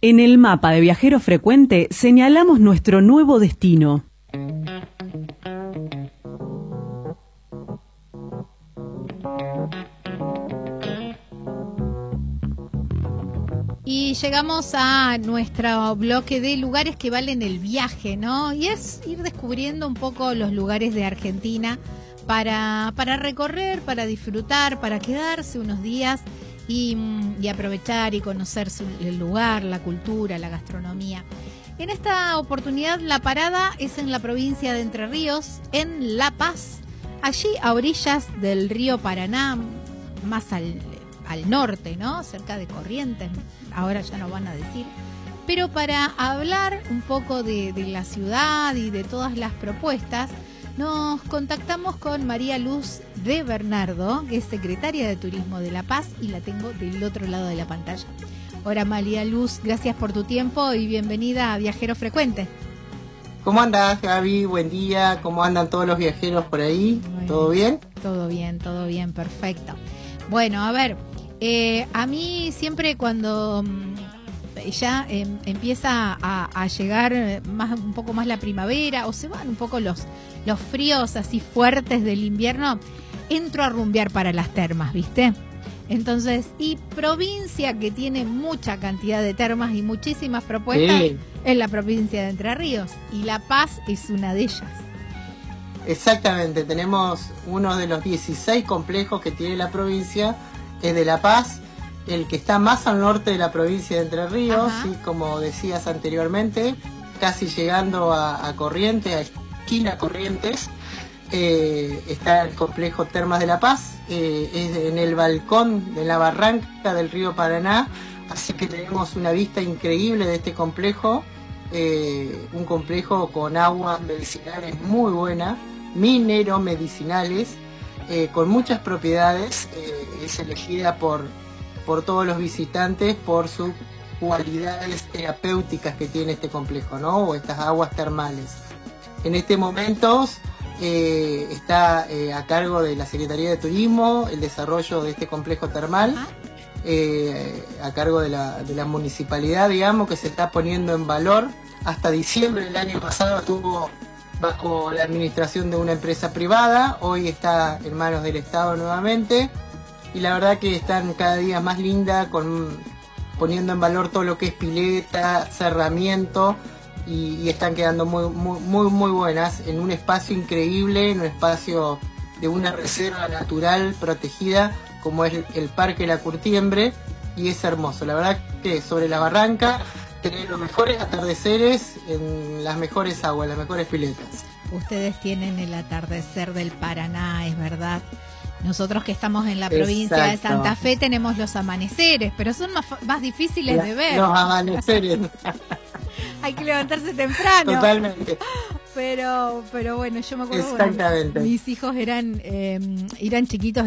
En el mapa de Viajero Frecuente señalamos nuestro nuevo destino. Y llegamos a nuestro bloque de lugares que valen el viaje, ¿no? Y es ir descubriendo un poco los lugares de Argentina para recorrer, para disfrutar, para quedarse unos días y aprovechar y conocer el lugar, la cultura, la gastronomía. En esta oportunidad la parada es en la provincia de Entre Ríos, en La Paz, allí a orillas del río Paraná, más al norte, ¿no? Cerca de Corrientes, ahora ya no van a decir. Pero para hablar un poco de la ciudad y de todas las propuestas, nos contactamos con María Luz de Bernardo, que es secretaria de Turismo de La Paz, y la tengo del otro lado de la pantalla. Hola María Luz, gracias por tu tiempo y bienvenida a Viajero Frecuente. ¿Cómo andás, Gaby? Buen día. ¿Cómo andan todos los viajeros por ahí? ¿Todo bien? Todo bien, perfecto. Bueno, a ver, a mí siempre cuando ya empieza a llegar un poco más la primavera o se van un poco los fríos así fuertes del invierno, entro a rumbear para las termas, ¿viste? Entonces, y provincia que tiene mucha cantidad de termas y muchísimas propuestas, sí, es la provincia de Entre Ríos, y La Paz es una de ellas. Exactamente, tenemos uno de los 16 complejos que tiene la provincia, es de La Paz, el que está más al norte de la provincia de Entre Ríos, ¿sí? Como decías anteriormente, casi llegando a Corrientes, a esquina Corrientes, está el complejo Termas de La Paz, es en el balcón de la barranca del río Paraná, así que tenemos una vista increíble de este complejo, un complejo con aguas medicinales muy buenas, minero-medicinales, con muchas propiedades, es elegida por todos los visitantes por sus cualidades terapéuticas que tiene este complejo, ¿no? O estas aguas termales. En este momento está a cargo de la Secretaría de Turismo el desarrollo de este complejo termal, a cargo de la municipalidad, digamos, que se está poniendo en valor. Hasta diciembre del año pasado estuvo bajo la administración de una empresa privada, hoy está en manos del Estado nuevamente, y la verdad que están cada día más lindas, poniendo en valor todo lo que es pileta, cerramiento, y están quedando muy buenas en un espacio increíble, en un espacio de una reserva natural protegida como es el Parque La Curtiembre, y es hermoso. La verdad que sobre la barranca tenés los mejores atardeceres en las mejores aguas, las mejores piletas. Ustedes tienen el atardecer del Paraná, es verdad. Nosotros que estamos en la provincia de Santa Fe tenemos los amaneceres, pero son más difíciles de ver. Los amaneceres. Hay que levantarse temprano. Totalmente. Pero bueno, yo me acuerdo, exactamente. Mis hijos eran chiquitos.